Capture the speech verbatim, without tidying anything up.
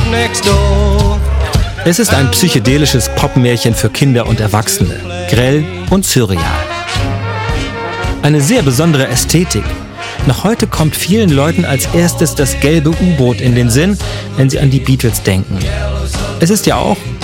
Es ist ein psychedelisches Popmärchen für Kinder und Erwachsene, grell und surreal. Eine sehr besondere Ästhetik. Noch heute kommt vielen Leuten als erstes das gelbe U-Boot in den Sinn, wenn sie an die Beatles denken. Es ist ja auch